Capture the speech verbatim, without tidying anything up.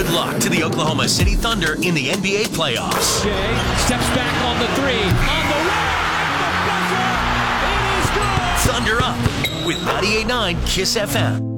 Good luck to the Oklahoma City Thunder in the N B A playoffs. Jay steps back on the three. On the way, the buzzer. It is good. Thunder Up with ninety-eight point nine KISS F M.